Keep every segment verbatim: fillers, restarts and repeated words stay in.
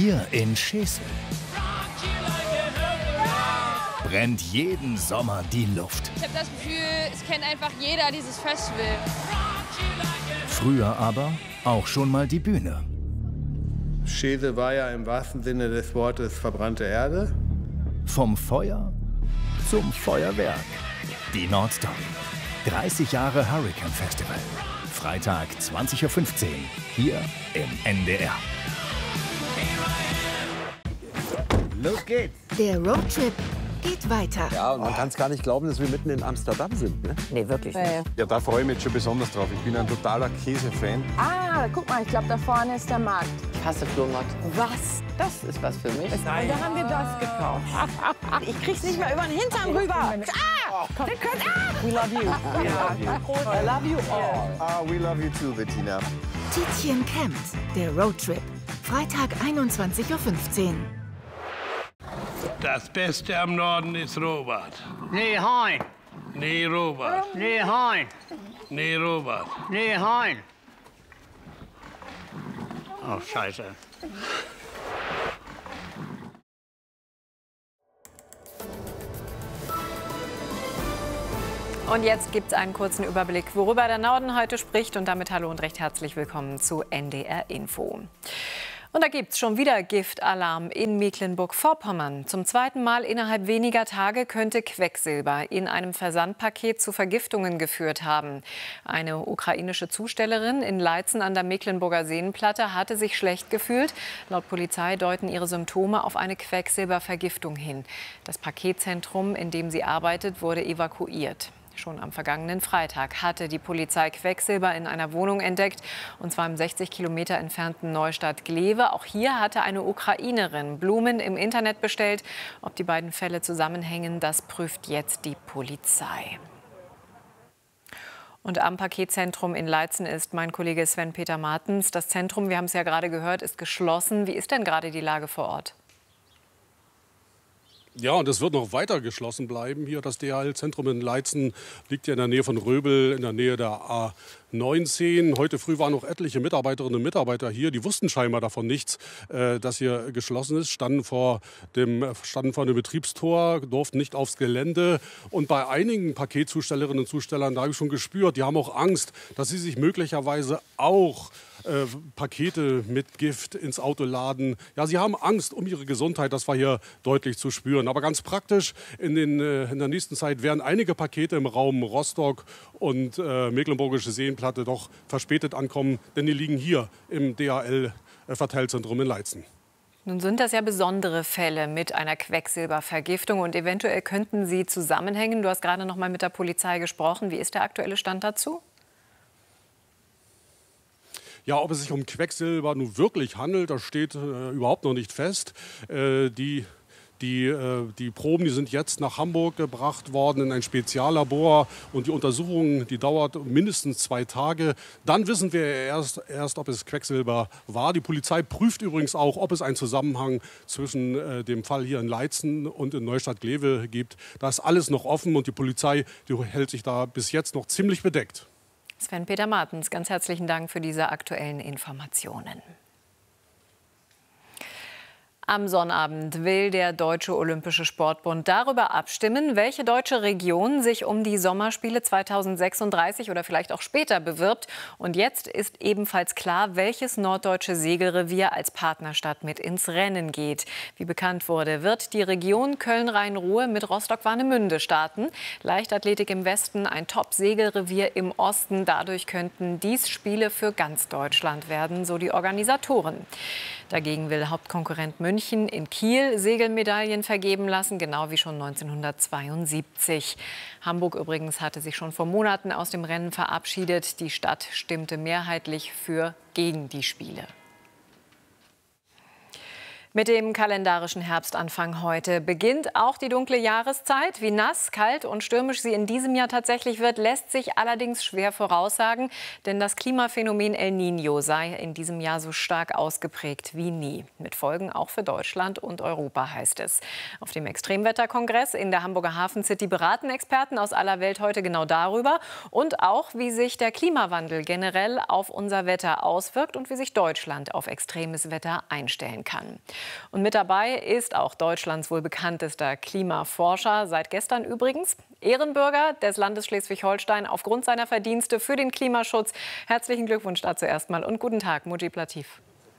Hier in Schesel brennt jeden Sommer die Luft. Ich habe das Gefühl, es kennt einfach jeder dieses Festival. Früher aber auch schon mal die Bühne. Schesel war ja im wahrsten Sinne des Wortes verbrannte Erde. Vom Feuer zum Feuerwerk. Die Nordstar. dreißig Jahre Hurricane Festival. Freitag zwanzig Uhr fünfzehn. Hier im N D R. Los geht's. Der Roadtrip geht weiter. Ja, und man kann es gar nicht glauben, dass wir mitten in Amsterdam sind. Ne? Nee, wirklich nicht. Ja, da freue ich mich jetzt schon besonders drauf. Ich bin ein totaler Käse-Fan. Ah, guck mal, ich glaube, da vorne ist der Markt. Ich hasse Flohmarkt. Was? Das ist was für mich. Nein. Und da haben wir das gekauft. Ich krieg's nicht mehr über den Hintern rüber. Ah! Der könnt, ah! We love you. We love you. I love you all. Ah, we love you too, Bettina. Tietjen campt. Der Roadtrip. Freitag einundzwanzig Uhr fünfzehn. Das Beste am Norden ist Robert. Nee, Hein. Nee, Robert. Nee, Hein. Nee, Robert. Nee, Hein. Oh, Scheiße. Und jetzt gibt es einen kurzen Überblick, worüber der Norden heute spricht. Und damit hallo und recht herzlich willkommen zu N D R Info. Und da gibt es schon wieder Giftalarm in Mecklenburg-Vorpommern. Zum zweiten Mal innerhalb weniger Tage könnte Quecksilber in einem Versandpaket zu Vergiftungen geführt haben. Eine ukrainische Zustellerin in Leitzen an der Mecklenburger Seenplatte hatte sich schlecht gefühlt. Laut Polizei deuten ihre Symptome auf eine Quecksilbervergiftung hin. Das Paketzentrum, in dem sie arbeitet, wurde evakuiert. Schon am vergangenen Freitag hatte die Polizei Quecksilber in einer Wohnung entdeckt, und zwar im sechzig Kilometer entfernten Neustadt-Glewe. Auch hier hatte eine Ukrainerin Blumen im Internet bestellt. Ob die beiden Fälle zusammenhängen, das prüft jetzt die Polizei. Und am Paketzentrum in Leitzen ist mein Kollege Sven-Peter Martens. Das Zentrum, wir haben es ja gerade gehört, ist geschlossen. Wie ist denn gerade die Lage vor Ort? Ja, und es wird noch weiter geschlossen bleiben. Hier das D H L-Zentrum in Leitzen liegt ja in der Nähe von Röbel, in der Nähe der A neunzehn. Heute früh waren noch etliche Mitarbeiterinnen und Mitarbeiter hier. Die wussten scheinbar davon nichts, äh, dass hier geschlossen ist, standen vor dem, standen vor dem Betriebstor, durften nicht aufs Gelände. Und bei einigen Paketzustellerinnen und Zustellern, da habe ich schon gespürt, die haben auch Angst, dass sie sich möglicherweise auch Äh, Pakete mit Gift ins Auto laden. Ja, sie haben Angst um ihre Gesundheit, das war hier deutlich zu spüren. Aber ganz praktisch, in, den, äh, in der nächsten Zeit werden einige Pakete im Raum Rostock und äh, Mecklenburgische Seenplatte doch verspätet ankommen, denn die liegen hier im D H L-Verteilzentrum in Leitzen. Nun sind das ja besondere Fälle mit einer Quecksilbervergiftung und eventuell könnten sie zusammenhängen. Du hast gerade noch mal mit der Polizei gesprochen. Wie ist der aktuelle Stand dazu? Ja, ob es sich um Quecksilber nun wirklich handelt, das steht äh, überhaupt noch nicht fest. Äh, die, die, äh, die Proben, die sind jetzt nach Hamburg gebracht worden in ein Speziallabor. Und die Untersuchung, die dauert mindestens zwei Tage. Dann wissen wir erst, erst ob es Quecksilber war. Die Polizei prüft übrigens auch, ob es einen Zusammenhang zwischen äh, dem Fall hier in Leitzen und in Neustadt-Glewe gibt. Da ist alles noch offen und die Polizei, die hält sich da bis jetzt noch ziemlich bedeckt. Sven-Peter Martens, ganz herzlichen Dank für diese aktuellen Informationen. Am Sonnabend will der Deutsche Olympische Sportbund darüber abstimmen, welche deutsche Region sich um die Sommerspiele zweitausendsechsunddreißig oder vielleicht auch später bewirbt. Und jetzt ist ebenfalls klar, welches norddeutsche Segelrevier als Partnerstadt mit ins Rennen geht. Wie bekannt wurde, wird die Region Köln-Rhein-Ruhr mit Rostock-Warnemünde starten. Leichtathletik im Westen, ein Top-Segelrevier im Osten. Dadurch könnten dies Spiele für ganz Deutschland werden, so die Organisatoren. Dagegen will Hauptkonkurrent München in Kiel Segelmedaillen vergeben lassen, genau wie schon neunzehnhundertzweiundsiebzig. Hamburg übrigens hatte sich schon vor Monaten aus dem Rennen verabschiedet. Die Stadt stimmte mehrheitlich für gegen die Spiele. Mit dem kalendarischen Herbstanfang heute beginnt auch die dunkle Jahreszeit. Wie nass, kalt und stürmisch sie in diesem Jahr tatsächlich wird, lässt sich allerdings schwer voraussagen. Denn das Klimaphänomen El Niño sei in diesem Jahr so stark ausgeprägt wie nie. Mit Folgen auch für Deutschland und Europa, heißt es. Auf dem Extremwetterkongress in der Hamburger Hafen City beraten Experten aus aller Welt heute genau darüber. Und auch, wie sich der Klimawandel generell auf unser Wetter auswirkt und wie sich Deutschland auf extremes Wetter einstellen kann. Und mit dabei ist auch Deutschlands wohl bekanntester Klimaforscher, seit gestern übrigens, Ehrenbürger des Landes Schleswig-Holstein aufgrund seiner Verdienste für den Klimaschutz. Herzlichen Glückwunsch dazu erstmal und guten Tag, Mujib Latif.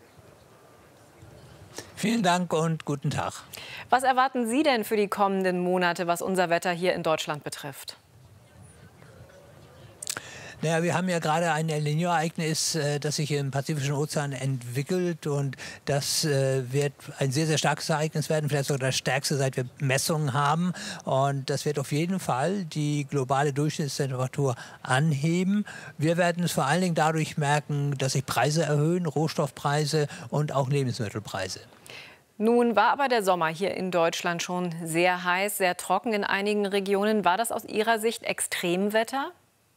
Vielen Dank und guten Tag. Was erwarten Sie denn für die kommenden Monate, was unser Wetter hier in Deutschland betrifft? Naja, wir haben ja gerade ein El Niño-Ereignis, äh, das sich im Pazifischen Ozean entwickelt. Und das äh, wird ein sehr, sehr starkes Ereignis werden, vielleicht sogar das stärkste, seit wir Messungen haben. Und das wird auf jeden Fall die globale Durchschnittstemperatur anheben. Wir werden es vor allen Dingen dadurch merken, dass sich Preise erhöhen, Rohstoffpreise und auch Lebensmittelpreise. Nun war aber der Sommer hier in Deutschland schon sehr heiß, sehr trocken in einigen Regionen. War das aus Ihrer Sicht Extremwetter?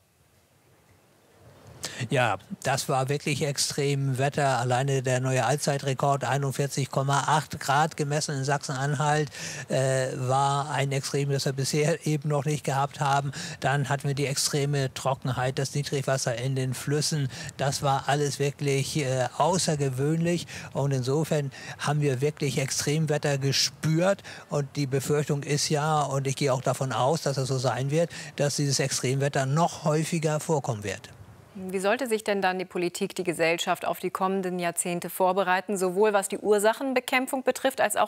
Ja, das war wirklich extrem Wetter. Alleine der neue Allzeitrekord, einundvierzig Komma acht Grad gemessen in Sachsen-Anhalt, äh, war ein Extrem, das wir bisher eben noch nicht gehabt haben. Dann hatten wir die extreme Trockenheit, das Niedrigwasser in den Flüssen. Das war alles wirklich äh, außergewöhnlich. Und insofern haben wir wirklich Extremwetter gespürt. Und die Befürchtung ist ja, und ich gehe auch davon aus, dass es so sein wird, dass dieses Extremwetter noch häufiger vorkommen wird. Wie sollte sich denn dann die Politik, die Gesellschaft auf die kommenden Jahrzehnte vorbereiten, sowohl was die Ursachenbekämpfung betrifft, als auch